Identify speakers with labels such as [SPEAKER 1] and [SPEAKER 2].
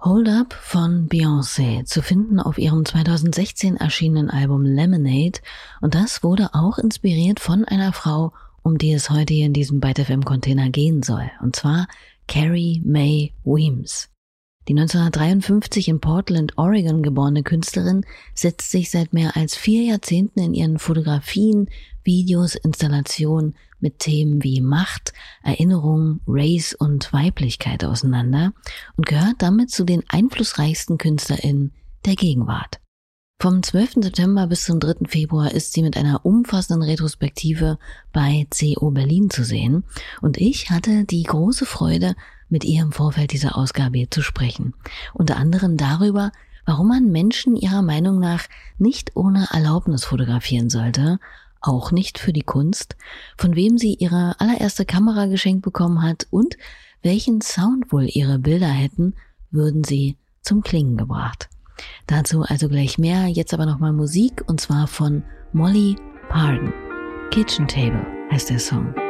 [SPEAKER 1] Hold Up von Beyoncé, zu finden auf ihrem 2016 erschienenen Album Lemonade, und das wurde auch inspiriert von einer Frau, um die es heute hier in diesem Byte FM Container gehen soll, und zwar Carrie Mae Weems. Die 1953 in Portland, Oregon geborene Künstlerin setzt sich seit mehr als 4 Jahrzehnten in ihren Fotografien, Videos, Installationen mit Themen wie Macht, Erinnerung, Race und Weiblichkeit auseinander und gehört damit zu den einflussreichsten KünstlerInnen der Gegenwart. Vom 12. September bis zum 3. Februar ist sie mit einer umfassenden Retrospektive bei CO Berlin zu sehen, und ich hatte die große Freude, mit ihr im Vorfeld dieser Ausgabe hier zu sprechen. Unter anderem darüber, warum man Menschen ihrer Meinung nach nicht ohne Erlaubnis fotografieren sollte, auch nicht für die Kunst, von wem sie ihre allererste Kamera geschenkt bekommen hat und welchen Sound wohl ihre Bilder hätten, würden sie zum Klingen gebracht. Dazu also gleich mehr, jetzt aber nochmal Musik, und zwar von Molly Pardon. Kitchen Table heißt der Song.